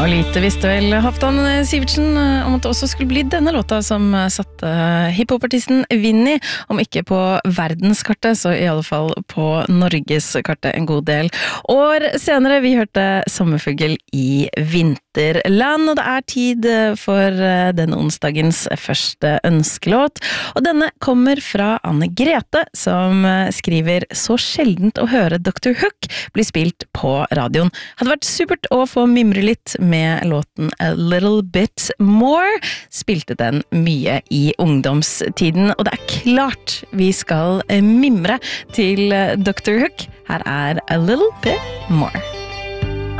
lite visste vel Halvdan Sivertsen om at det også skulle bli denne låta som satte hiphopartisten Vinny, om ikke på verdenskartet, så i alle fall på Norgeskartet en god del år senere. Vi hørte Sommerfugl i vinterland, og det er tid for denne onsdagens første ønskelåt. Og denne kommer fra Anne Grete, som skriver: så sjeldent å høre Dr. Hook bli spilt på radioen. Hadde vært supert å få mimre litt med låten A Little Bit More. Spilte den mye i ungdomstiden, og det er klart vi skal mimre til Dr. Hook. Her er A Little Bit More.